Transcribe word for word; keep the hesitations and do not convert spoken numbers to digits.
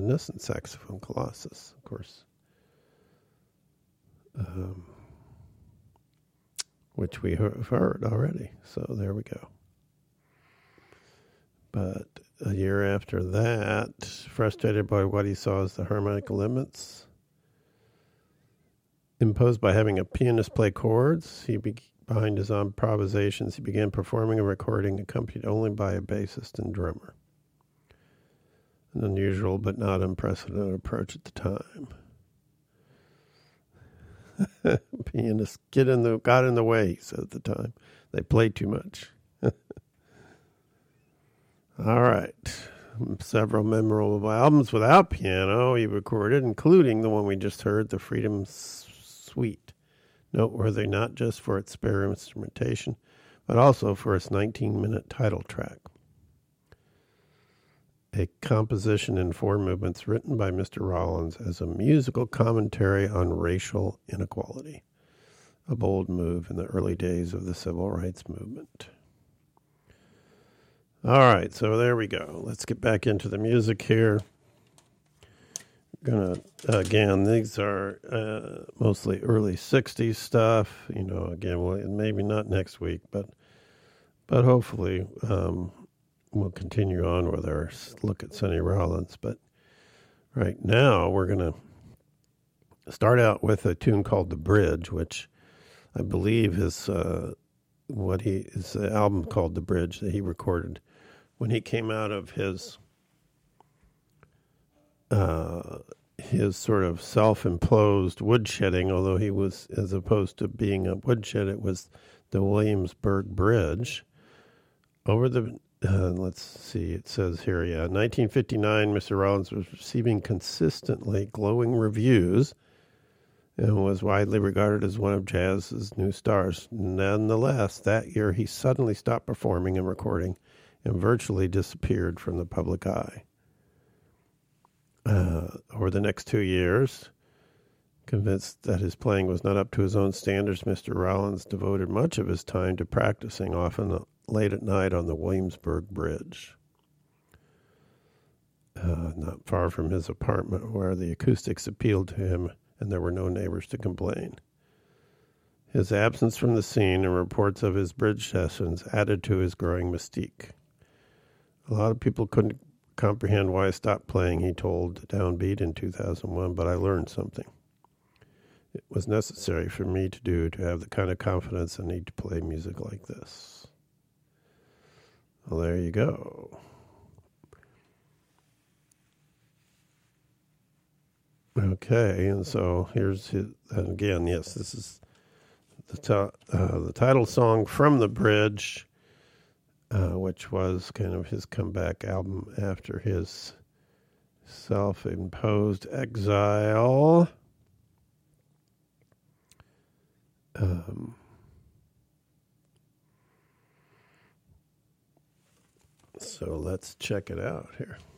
reminiscent saxophone Colossus, of course, um, which we have heard already. So there we go. But a year after that, frustrated by what he saw as the harmonic limits imposed by having a pianist play chords, he be- behind his improvisations, he began performing a recording accompanied only by a bassist and drummer. An unusual but not unprecedented approach at the time. Pianists get in the got in the way, he said at the time. They played too much. All right. Several memorable albums without piano he recorded, including the one we just heard, the Freedom Suite. Noteworthy not just for its spare instrumentation, but also for its nineteen-minute title track. A composition in four movements written by Mister Rollins as a musical commentary on racial inequality. A bold move in the early days of the civil rights movement. All right, so there we go. Let's get back into the music here. Gonna again, these are uh, mostly early sixties stuff. You know, again, well, maybe not next week, but but hopefully um, we'll continue on with our look at Sonny Rollins. But right now, we're gonna start out with a tune called "The Bridge," which I believe is uh, what he is the album called "The Bridge" that he recorded when he came out of his. Uh, his sort of self-imposed woodshedding, although he was, as opposed to being a woodshed, it was the Williamsburg Bridge. Over the, uh, let's see, it says here, yeah, in nineteen fifty-nine, Mister Rollins was receiving consistently glowing reviews and was widely regarded as one of jazz's new stars. Nonetheless, that year he suddenly stopped performing and recording and virtually disappeared from the public eye. Uh, over the next two years, convinced that his playing was not up to his own standards, Mister Rollins devoted much of his time to practicing, often late at night on the Williamsburg Bridge, uh, not far from his apartment, where the acoustics appealed to him and there were no neighbors to complain. His absence from the scene and reports of his bridge sessions added to his growing mystique. A lot of people couldn't comprehend why I stopped playing, he told Downbeat in two thousand one, but I learned something. It was necessary for me to do to have the kind of confidence I need to play music like this. Well, there you go. Okay, and so here's his, and again, yes, this is the, to, uh, the title song from The Bridge, Uh, which was kind of his comeback album after his self-imposed exile. Um, so let's check it out here.